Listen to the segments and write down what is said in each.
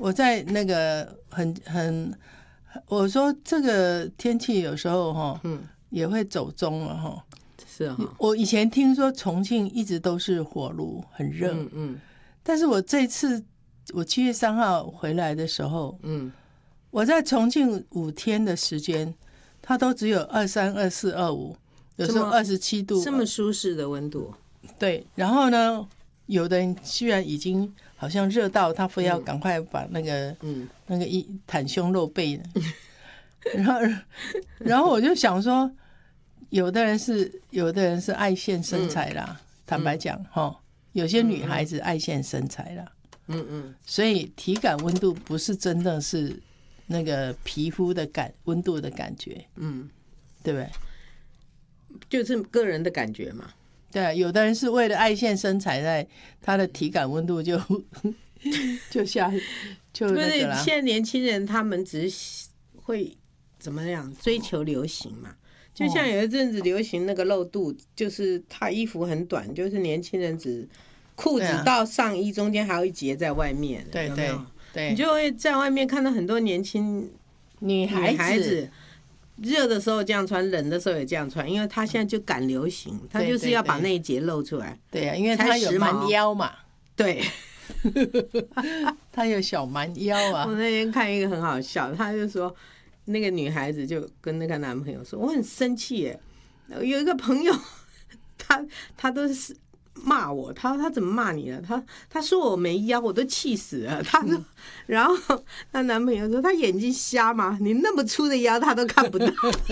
我在那个我说这个天气有时候也会走钟了哈。 是啊， 我以前听说重庆一直都是火炉很热，但是我这次我7月3号回来的时候，我在重庆5天的时间，它都只有23、24、25，有时候27度， 这么舒适的温度。 对，然后呢，有的人居然已经好像热到他非要赶快把那个袒胸露背然后我就想说，有的人是爱现身材啦，坦白讲有些女孩子爱现身材啦，所以体感温度不是真的是那个皮肤的温度的感觉，对不对？ 就是个人的感觉嘛。 对，有的人是为了爱现身材，在他的体感温度就那个啦。 现在年轻人他们只是会怎么样追求流行嘛？就像有一阵子流行那个露肚，就是他衣服很短，就是年轻人只裤子到上衣中间还有一截在外面， 对对对， 你就会在外面看到很多年轻女孩子。热的时候这样穿，冷的时候也这样穿，因为他现在就赶流行，他就是要把那一截露出来。 对呀，因为他有蛮腰嘛。 对， 他有小蛮腰啊。 我那天看一个很好笑，他就说那个女孩子就跟那个男朋友说：“我很生气耶，有一个朋友，他都是骂我，他怎么骂你了？他说我没腰，我都气死了。”他说，然后他男朋友说：“他眼睛瞎吗？你那么粗的腰他都看不到。”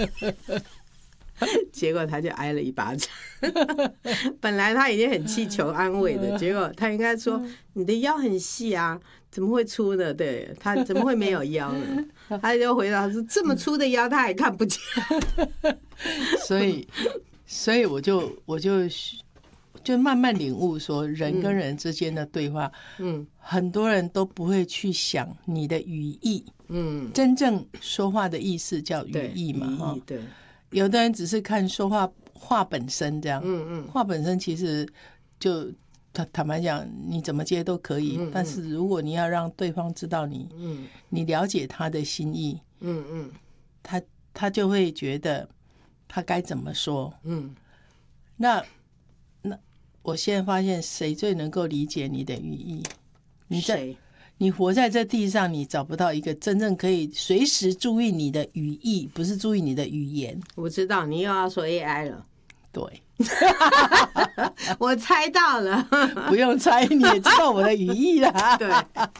结果他就挨了一巴掌。本来他已经很气求安慰的，结果他应该说：“你的腰很细啊，怎么会粗呢？对，他怎么会没有腰呢？”他就回答说：“这么粗的腰他还看不见。” 所以我就慢慢领悟说，人跟人之间的对话，很多人都不会去想你的语义，真正说话的意思叫语义嘛， 对， 有的人只是看说话本身这样，话本身其实就坦白讲，你怎么接都可以，但是如果你要让对方知道你了解他的心意，他就会觉得他该怎么说，那我现在发现，谁最能够理解你的语义？你活在这地上，你找不到一个真正可以随时注意你的语义，不是注意你的语言。 我知道你又要说 AI 了， 对， 我猜到了， 不用猜，你也知道我的语义啦。 对，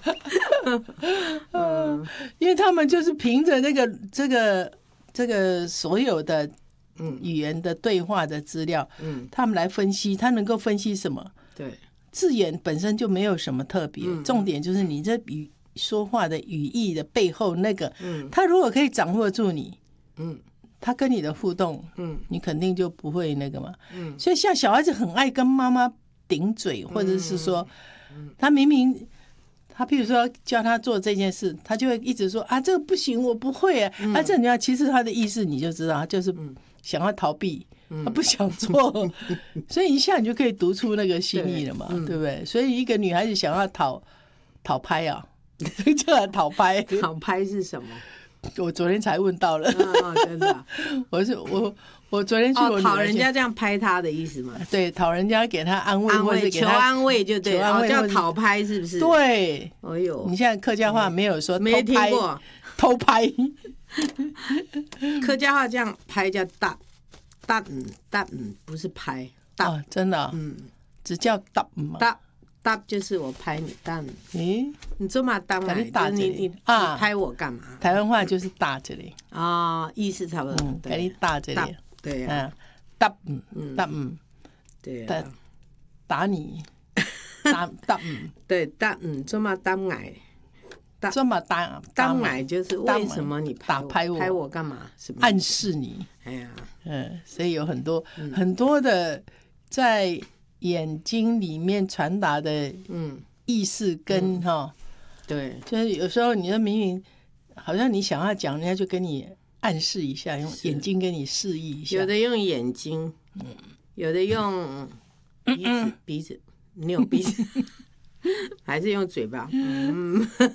因为他们就是凭着这个所有的语言的对话的资料，他们来分析，他能够分析什么？ 对， 字眼本身就没有什么特别，重点就是你这说话的语义的背后那个，他如果可以掌握住你，他跟你的互动，你肯定就不会那个嘛。所以像小孩子很爱跟妈妈顶嘴，或者是说，他明明他譬如说叫他做这件事，他就会一直说啊这个不行，我不会啊，这你要其实他的意思你就知道，他就是想要逃避。他不想做，所以一下你就可以读出那个心意了嘛，对不对？所以一个女孩子想要讨拍啊，就来讨拍。 讨拍是什么？ 我昨天才问到了， 真的、啊。 我昨天去我讨人家这样拍他的意思吗？ 对，讨人家给他安慰，或者给他求安慰就对，叫讨拍是不是？ 对， 哎呦， 你现在客家话没有说没听过偷拍， 客家话这样拍叫打。不是拍哦，真的，只叫打嘛， 打就是我拍你打， 你做嘛打嘛，你拍我干嘛？ 台湾话就是打这里啊，意思差不多， 给你打这里， 对呀， 打对，打你，打对打做嘛打矮。 这么打矮就是为什么你拍我干嘛？ 暗示你。 哎呀， 所以有很多的在眼睛里面传达的意思跟对， 就是有时候你的明明好像你想要讲，人家就跟你暗示一下，用眼睛跟你示意一下。 有的用眼睛，有的用鼻子，你有鼻子。还是用嘴巴，